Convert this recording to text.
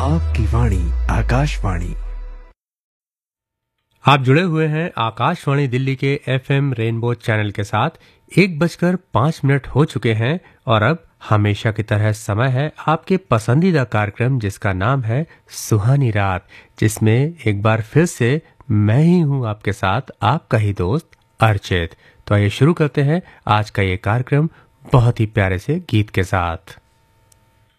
आपकी वाणी आकाशवाणी। आप जुड़े हुए हैं आकाशवाणी दिल्ली के एफएम रेनबो चैनल के साथ। 1:05 हो चुके हैं और अब हमेशा की तरह समय है आपके पसंदीदा कार्यक्रम जिसका नाम है सुहानी रात, जिसमें एक बार फिर से मैं ही हूं आपके साथ, आपका ही दोस्त अर्चित। तो आइए शुरू करते हैं आज का ये कार्यक्रम बहुत ही प्यारे से गीत के साथ।